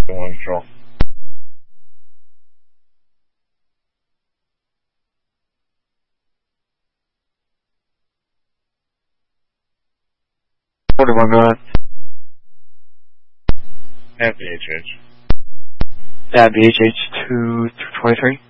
One control. One, go ahead. At BHH. At BHH 223.